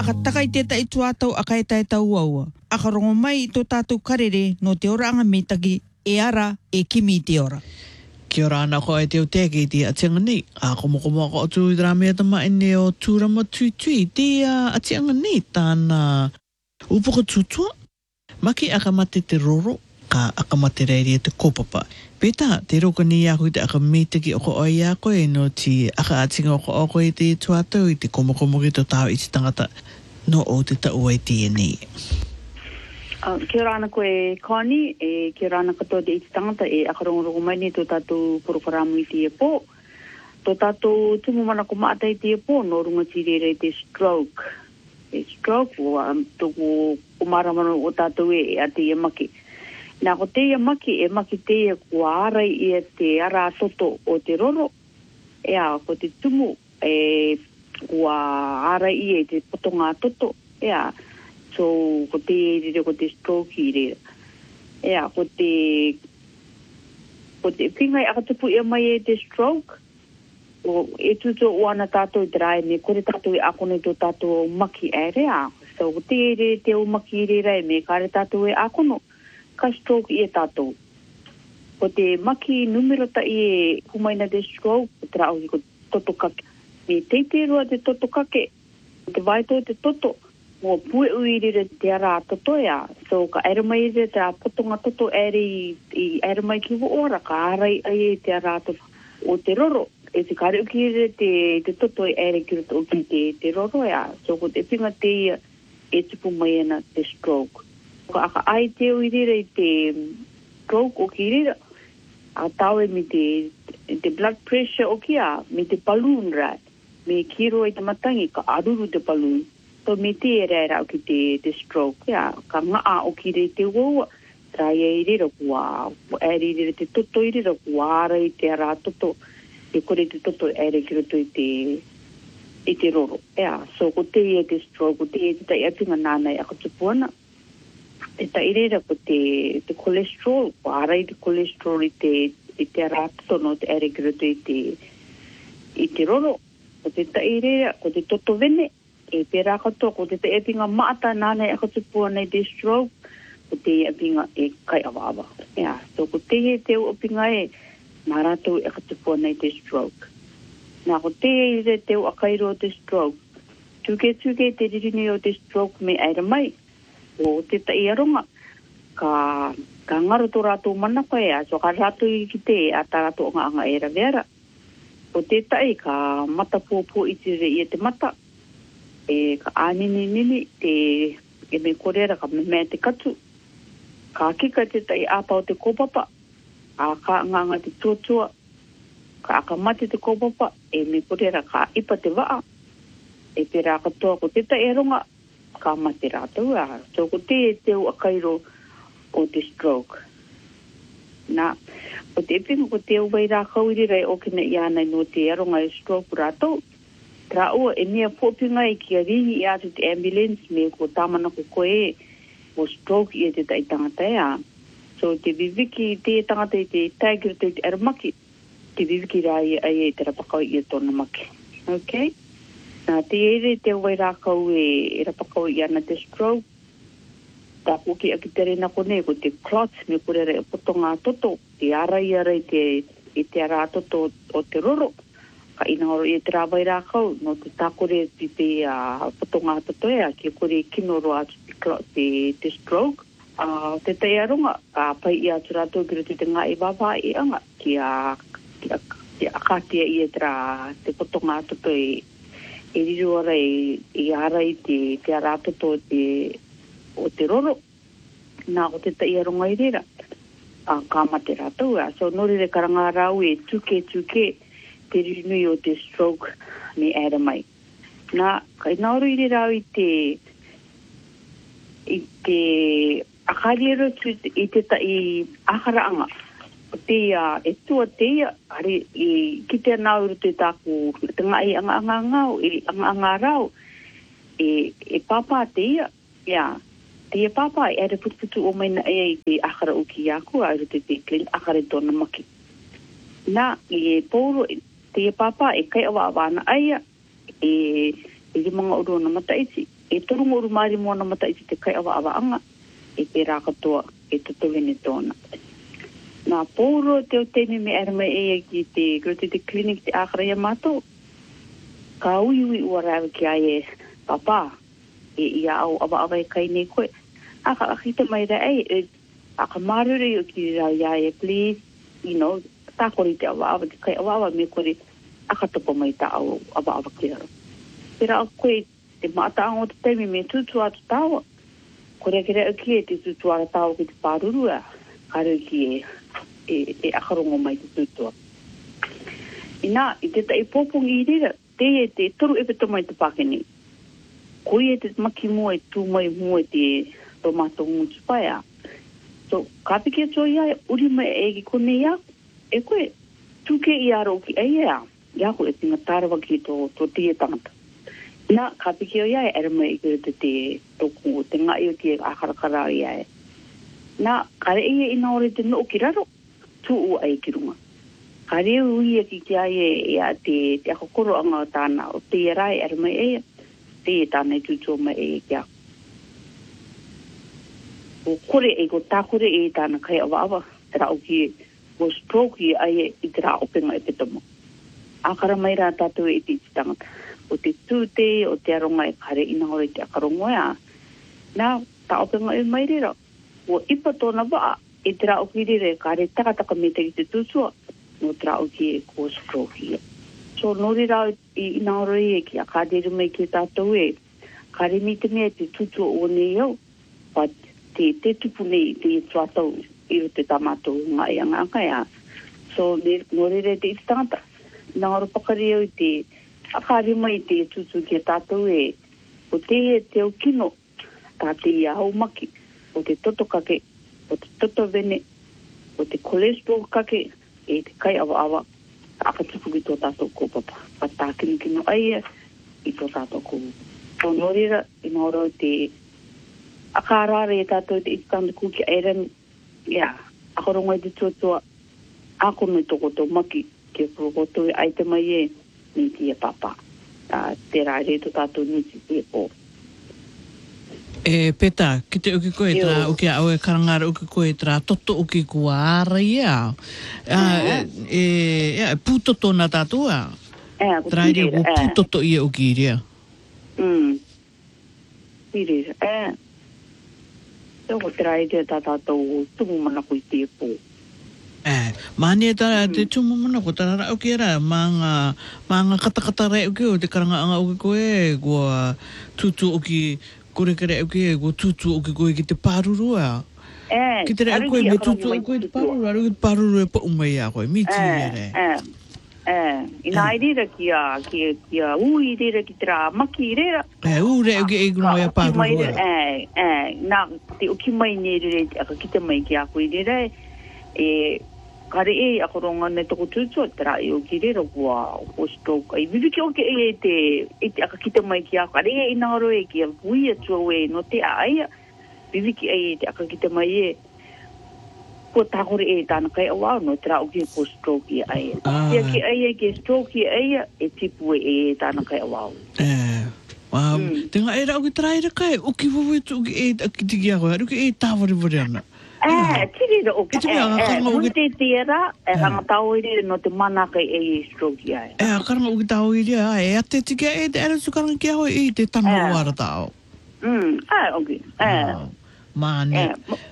aka takai te tai tuatau akai tai tau aua. Aka rongo mai to tātou karere no te ora anga metagi e ara e kimi te ora. Kia ora ana ko e te o teke te atianga nei. A komo ako o tui dra mea tama ene o tūrama tui te atianga nei tāna upoko tutua. Maki akamate te roro ka akamate reiri te kopapa. Peta, te roka ni ako te aka metaki oko oi ako e no ti aka atinga oko e te tuatau i te komo ki to tau i te tangata no o te tau e te nei. Kia ora ana koe Connie, kia ora ana katoa te iti tangata e akarongo mai ni tō tātou porokaramu i te epo. Tō tātou tumu mana ko maata i te epo, no runga tirere te stroke. E stroke, tōku umaramano o tātou e a te maki. Nā ko te maki, e maki te kua arai i te ara toto o te roro. Ea, ko te tumu, kua arai i te potonga toto. Ea, so ko te rire ko te stroke i rire. Ea, ko te pingai akatupu ia mai e te stroke. O e tuto o ana tātou i te rai me kore tātou i akone tō tātou maki e rea. So ko te rire te o maki i rire me kare tātou e akono. Ka stroke i e tātou. Ko te maki numero ta i e kumaina te stroke, ko te rao i ko toto kake. Me teite rua te toto kake, te vaito te toto. Mo pue uirire te ara toto ea. So ka eremai re te potonga toto ere i eremai ki ora ka arai ai te ara toto o te roro. E te kare uki re te toto ere ki roto uki te roro ea. So ko te pinga te ia e tupu mai ana te stroke. Ka aka ai te uirire i te stroke o ki rira. A tau e mi te blood pressure o kia, mi te balloon rat. Me kiro i te matangi ka aruru te balloon. So me te e reira o ki te stroke, ya, ka ngaa o ki re te ua, trai e rira kua, e rira te toto i rira kua ara i te ara toto, e kore te toto e re ki roto i te roro, ya, so ko te e te stroke, ko te e te tai apinga nānai a katupuana, e tai rira ko te cholesterol, ko ara i te cholesterol i te ara toto no te e re ki roto i te roro, ko te tai rira, ko te toto vene, e pera katoa ko te epinga maata nānei a katupua nei te stroke, ko te epinga e kai awawa. Ea, so ko te te epinga e nā rātou e katupua nei te stroke. Nā ko te te o akairo te stroke, tuke te ririni o te stroke me aira mai, o te tai aronga, ka ngaro tō rātou mana koe ea, so ka rātou i ki te a tā rātou anga era vera. O te tai ka mata pōpō i tire i te mata, e ka anini e me korera ka me te katu ka kika te tai apa o te kopapa a ka nganga te tuatua ka akamate te kopapa e me korera ka ipa te waa e pera katoa ko te tai ronga ka mate rātou so ko te o akairo o te stroke na ko te pingo ko te uwai rā kaurirai o kina i anai no te aronga e stroke rātou Tra ua e mea pōpinga i kia ringi i atu te ambulance me ko tāmana ko koe o stroke i te tai tangata ea. So te viviki te tangata i te taigiri te aramaki, te viviki rā i e te rapakau i tōna maki. Okay? Nā te ere te wai rākau e rapakau i ana te stroke, tā kuki aki te reina kone ko te clots me kurere e potonga toto, te arai te ara toto o te roro. Ka ina oro i te rāwai rākau, no te tākore te potonga toto ea, ki kore kinoro atu te stroke. Te tai aronga, ka pai i atu rātou kira te ngā i wāwā i anga, ki akatia i te potonga toto e riru ara i ara i te ara toto o te roro. Nā o te tai aronga i rira, ka mate rātou ea. So nori re karanga rau e tuke, te rinui o te stroke me era mai. Nā, kai nauru i rau i te akariero i te tai akaraanga. O te e tua te ari ki te nauru te tāku te ngai anga ngau, anga rau, e papa te ia, te papa e are putu o maina e te akara uki aku, a te akare tōna maki. Nā, e pōro te papa e kai awa wana aia e mga uro na mataiti e turungo rumari mona mata i te kai awa anga e te rā katoa e tutowene tōna. Nā pōro te o tēne me arama e ki te gratuity clinic te ākarea mātou, ka ui ua rāwe ki ai e papa e ia au awa e kai nei koe. Aka akita mai rai e aka marure o ki rā ia e please, tākori te awa te kai awa me kore aka topo mai ta au awa ki raro. Pera a koe te maata ango te teimi me tutu atu tawa. Kore kere aki e te tutu ara tawa ki te pārurua. Kare ki e akarongo mai te tutua. Ina, i te tai pōpungi i rira, te toru e peto mai te pakeni. Koi e te maki mua e tū mai mua te tomato ngutu paia. So, ka piki ato ia e uri mai e ki kone ia, e koe, tūke i aro ki eia. Ia koe e tinga tārawa ki tō tia tangata. Nā, ka piki o ia e arama i kore te toku o te ngai o ki e akarakara ia e. Nā, kare ia ina ore te no ki raro, tū ua ai ki runga. Kare ui e ki ai e a te akokoro anga o tāna o te rai arama e te tāna i tūtua mai e kia. O kore e ko tākore e tāna kai awa tera o ki o stroke i ai e i tera openga e petamo. Akara mai rā tātou e te tangata. O te tūte, o te aronga e kare ina hore te akarongo ea. Nā, tā openga e mai rira. O ipa tōna waa, e te rā oki rire, kare takataka me te ki te tūtua, no te rā oki e ko stroke ia. So, nori rā i ina hore e ki a kāderu mai ki tātou e, kare mi te mea te tūtua o nei au, pa te tupu nei te tuatau i o te tamato ngai anga ea. So, nori re te itangata. Nā ora pakari au te akari mai te tutu ki tātou e, o te o kino, tā te ia hau maki, o te toto kake, o te toto vene, o te cholesterol kake, e te kai awa, aka tupu ki tō tātou kōpapa. Pa tā kino aia i tō tātou kōpapa. Tō norira, i nōra o te akarare e tātou te itikanda kuki airan, ia, akaronga i te tuatua, ako noi toko tō maki, ki o koto e aite mai e, ni tia papa. Te rāre tō tātou niti te o. E peta, ki te uki koe tra, uki au e karangara uki koe tra, toto uki kua ara ia. Pūtoto na tātua. Tra iria ko pūtoto ia uki iria. Iria, Tōko te rāre tā tātou tumu mana kui te pō. Mani e tara te tumu mana ko tara rau ki era manga katakata rei uki o te karanga anga uki koe kua tutu uki kore kere uki e kua tutu uki koe ki te pārurua. Ki te rei koe me tutu uki koe te pārurua, aru ki te pārurua e pa umei a koe, miti ere. Ina i rira ki a ui rira ki te rā maki rira. Ure uki e kuno e pārurua. Nā te uki mai ne rira aka kita mai ki a koe rira kare e akoronga ne toko tūtua tera e o ki rera o stroke. I viviki o ke e te aka kita mai ki a kare e inaro e ki a vui atua e no te a aia. Viviki e te aka kita mai e ko tākore e tāna kai awao no tera o ki ko stroke i aia. Tia ki aia ki stroke i aia e tipu e tāna kai awao. Wow. Tenga e rau ki tera e kai uki wawe tu uki e tiki a koe, uki e tāwari ana. Tiri o ke te tira e rangatau iri no te manaka e stroke ai. Karanga uki tau iri e ate tiki e te ere sukaranga ki hoi i te tanga wara tau. Ok. Mani.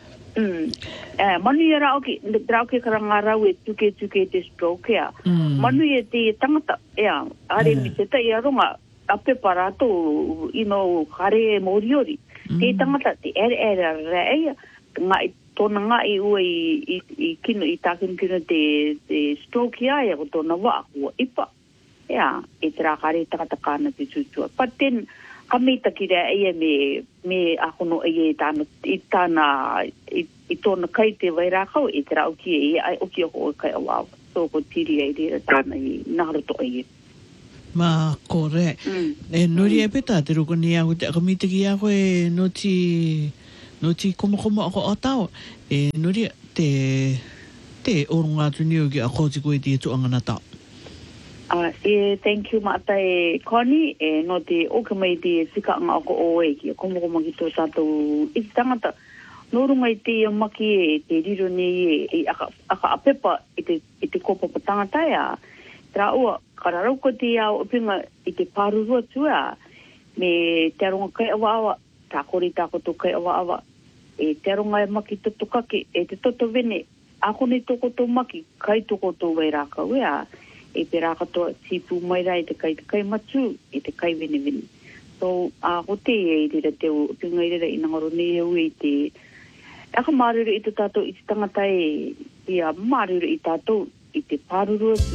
Manu i rau ke karanga rau e tuke te stroke ea. Manu i te tangata ea. Are mi te tai aronga ape parato ino kare moriori. Te tangata te ere rea ngai tōna ngai ua i kino i tākino te stroke ia ko tōna wā kua ipa. Ea, e te rākare takatakana te tūtua. But then, kamita ki rea ia me akono ia i tōna kai te vai rākau, e te rā uki e ai uki o kai awāwa. So, ko tiri e rira tāna i naharoto ia. Ma kore. Nori e peta te roko ni au te akamita ki a koe no ti komo ako o tau. Nori te orunga tu niu ki a kōti koe te tu angana tau. Thank you mata Connie, no te oka mai te whika anga ako oe ki a komo ki tō tātou i tangata. Nō runga i te maki te riro nei aka apepa i te kopapa tangata Tra ua, kararau ko te au opinga i te pārurua tua, me te aronga kai awa, tā kori tā koto kai awa, te aronga maki totokake, te toto vene, ako ne toko tō maki, kai toko tō wai rāka pe rāka toa tipu mai rai te kai matu, te kai vene. So, ko te i rira te opinga i rira i ngaro nei au te, aka māruru i te tātou i te tangata ia māruru i tātou i te pārurua